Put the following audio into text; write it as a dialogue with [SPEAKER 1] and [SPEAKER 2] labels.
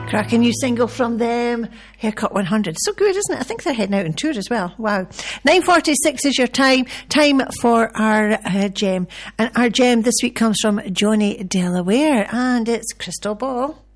[SPEAKER 1] Cracking new single from them, Haircut 100. So good, isn't it? I think they're heading out on tour as well. Wow. 9:46 is your time for our gem. And our gem this week comes from Johnny Delaware, and it's Crystal Ball.